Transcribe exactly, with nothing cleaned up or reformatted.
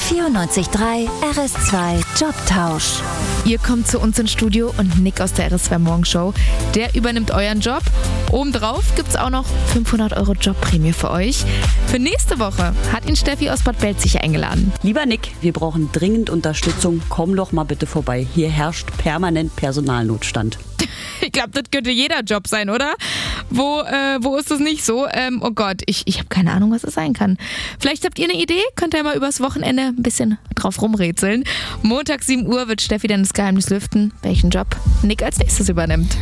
vierundneunzig Komma drei R S zwei Jobtausch. Ihr kommt zu uns ins Studio und Nick aus der R S zwei Morgenshow, der übernimmt euren Job. Obendrauf gibt es auch noch fünfhundert Euro Jobprämie für euch. Für nächste Woche hat ihn Steffi aus Bad Belzig eingeladen. Lieber Nick, wir brauchen dringend Unterstützung. Komm doch mal bitte vorbei. Hier herrscht permanent Personalnotstand. Ich glaube, das könnte jeder Job sein, oder? Wo, äh, wo ist das nicht so? Ähm, oh Gott, ich, ich habe keine Ahnung, was es sein kann. Vielleicht habt ihr eine Idee? Könnt ihr mal übers Wochenende ein bisschen drauf rumrätseln. Montag sieben Uhr wird Steffi dann das Geheimnis lüften, welchen Job Nick als nächstes übernimmt.